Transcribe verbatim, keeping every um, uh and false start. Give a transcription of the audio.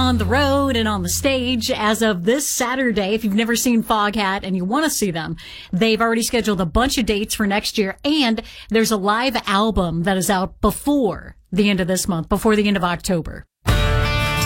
on the road and on the stage as of this Saturday. If you've never seen Foghat and you want to see them, they've already scheduled a bunch of dates for next year. And there's a live album that is out before the end of this month, before the end of October.